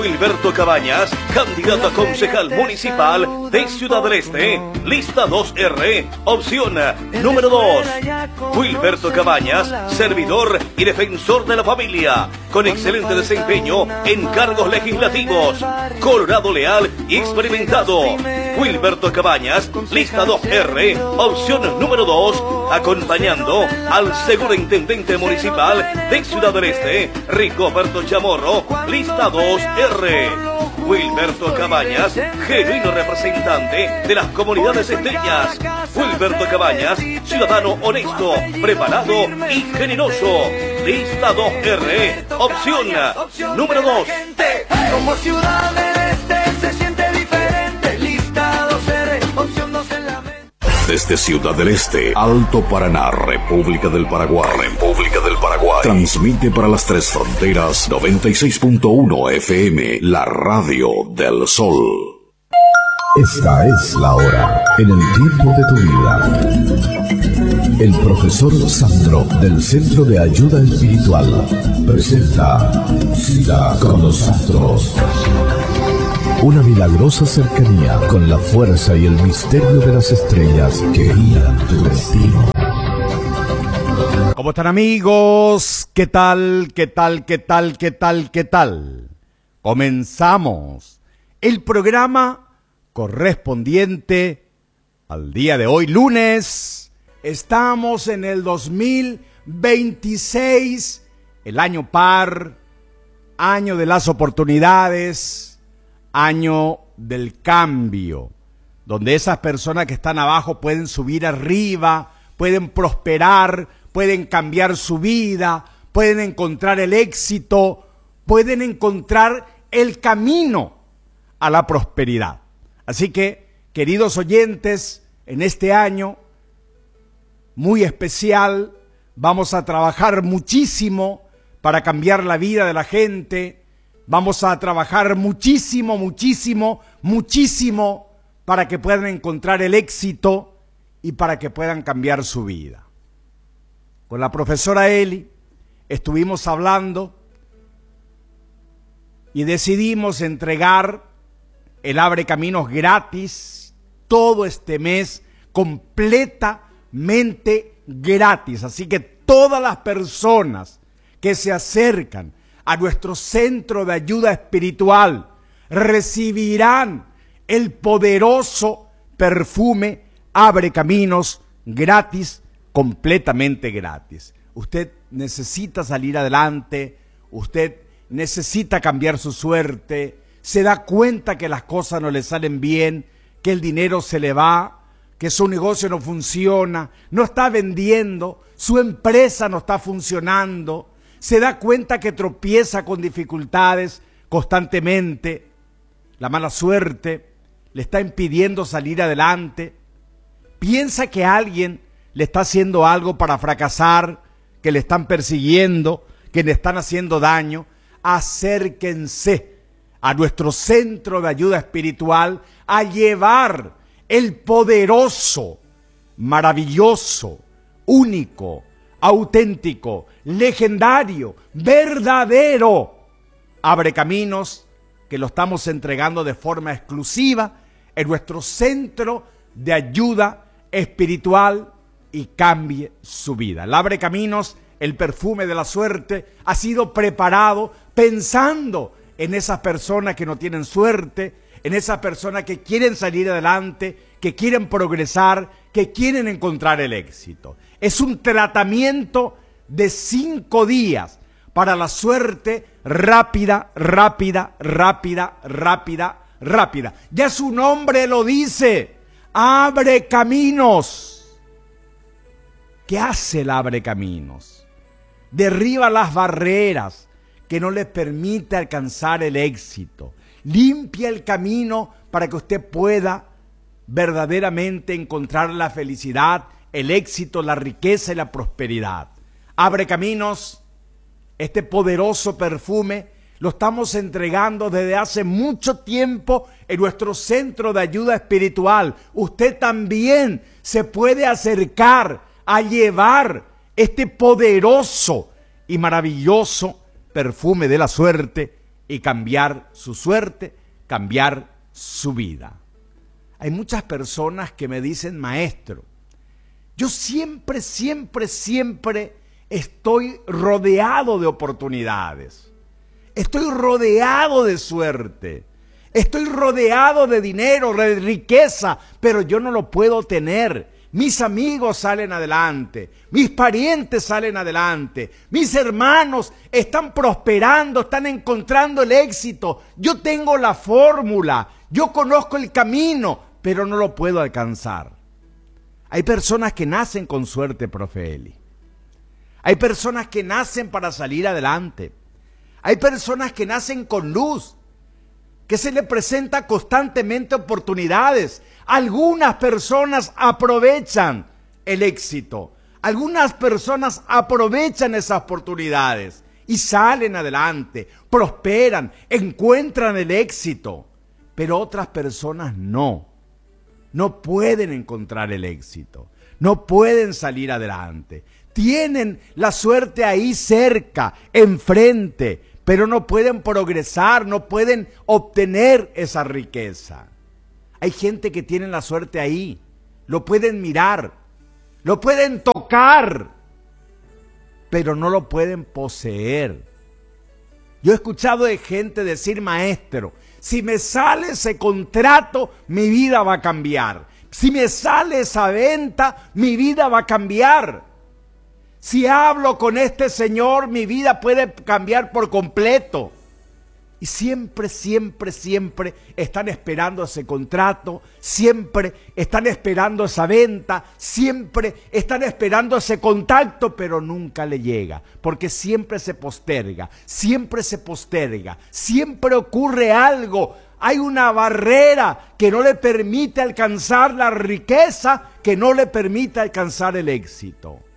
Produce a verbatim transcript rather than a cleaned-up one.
Wilberto Cabañas, candidato a concejal municipal de Ciudad del Este, lista dos R, opción número dos. Wilberto Cabañas, servidor y defensor de la familia, con excelente desempeño en cargos legislativos, colorado leal y experimentado. Wilberto Cabañas, lista dos R, opción número dos, acompañando al segundo intendente municipal de Ciudad del Este, Rigoberto Chamorro, lista dos R. Wilberto Cabañas, genuino representante de las comunidades esteñas. Wilberto Cabañas, ciudadano honesto, preparado y generoso. Lista dos R, opción número dos. Como Ciudad del Este se siente diferente. Lista dos R, opción dos en la mente. Desde Ciudad del Este, Alto Paraná, República del Paraguay, República del Paraguay, transmite para las tres fronteras noventa y seis punto uno F M, la radio del sol. Esta es la hora, en el tiempo de tu vida. El profesor Sandro, del Centro de Ayuda Espiritual, presenta Cita con los Astros. Una milagrosa cercanía con la fuerza y el misterio de las estrellas que guían tu destino. ¿Cómo están, amigos? ¿Qué tal? ¿Qué tal? ¿Qué tal? ¿Qué tal? ¿Qué tal? Comenzamos el programa correspondiente al día de hoy, lunes. Estamos en el dos mil veintiséis, el año par, año de las oportunidades, año del cambio, donde esas personas que están abajo pueden subir arriba, pueden prosperar, pueden cambiar su vida, pueden encontrar el éxito, pueden encontrar el camino a la prosperidad. Así que, queridos oyentes, en este año muy especial vamos a trabajar muchísimo para cambiar la vida de la gente. Vamos a trabajar muchísimo, muchísimo, muchísimo para que puedan encontrar el éxito y para que puedan cambiar su vida. Con la profesora Eli estuvimos hablando y decidimos entregar el Abre Caminos gratis todo este mes, completamente gratis. Así que todas las personas que se acercan a nuestro centro de ayuda espiritual recibirán el poderoso perfume Abre Caminos gratis, completamente gratis. Usted necesita salir adelante, usted necesita cambiar su suerte, se da cuenta que las cosas no le salen bien, que el dinero se le va, que su negocio no funciona, no está vendiendo, su empresa no está funcionando. Se da cuenta que tropieza con dificultades constantemente. La mala suerte le está impidiendo salir adelante. Piensa que alguien le está haciendo algo para fracasar, que le están persiguiendo, que le están haciendo daño. Acérquense a nuestro centro de ayuda espiritual a llevar el poderoso, maravilloso, único, auténtico, legendario, verdadero Abre Caminos, que lo estamos entregando de forma exclusiva en nuestro centro de ayuda espiritual y cambie su vida. El Abre Caminos, el perfume de la suerte, ha sido preparado pensando en esas personas que no tienen suerte, en esas personas que quieren salir adelante, que quieren progresar, que quieren encontrar el éxito. Es un tratamiento de cinco días para la suerte rápida, rápida, rápida, rápida, rápida. Ya su nombre lo dice, Abre Caminos. ¿Qué hace el Abre Caminos? Derriba las barreras que no les permite alcanzar el éxito. Limpia el camino para que usted pueda verdaderamente encontrar la felicidad, el éxito, la riqueza y la prosperidad. Abre Caminos, este poderoso perfume, lo estamos entregando desde hace mucho tiempo en nuestro centro de ayuda espiritual. Usted también se puede acercar a llevar este poderoso y maravilloso perfume de la suerte y cambiar su suerte, cambiar su vida. Hay muchas personas que me dicen, maestro, yo siempre, siempre, siempre estoy rodeado de oportunidades. Estoy rodeado de suerte. Estoy rodeado de dinero, de riqueza, pero yo no lo puedo tener. Mis amigos salen adelante, mis parientes salen adelante, mis hermanos están prosperando, están encontrando el éxito. Yo tengo la fórmula, yo conozco el camino, pero no lo puedo alcanzar. Hay personas que nacen con suerte, profe Eli. Hay personas que nacen para salir adelante. Hay personas que nacen con luz, que se les presenta constantemente oportunidades. Algunas personas aprovechan el éxito. Algunas personas aprovechan esas oportunidades y salen adelante, prosperan, encuentran el éxito. Pero otras personas no. No pueden encontrar el éxito. No pueden salir adelante. Tienen la suerte ahí cerca, enfrente, pero no pueden progresar, no pueden obtener esa riqueza. Hay gente que tiene la suerte ahí, lo pueden mirar, lo pueden tocar, pero no lo pueden poseer. Yo he escuchado de gente decir, maestro, si me sale ese contrato, mi vida va a cambiar. Si me sale esa venta, mi vida va a cambiar. Si hablo con este señor, mi vida puede cambiar por completo. Y siempre, siempre, siempre están esperando ese contrato, siempre están esperando esa venta, siempre están esperando ese contacto, pero nunca le llega, porque siempre se posterga, siempre se posterga, siempre ocurre algo. Hay una barrera que no le permite alcanzar la riqueza, que no le permite alcanzar el éxito.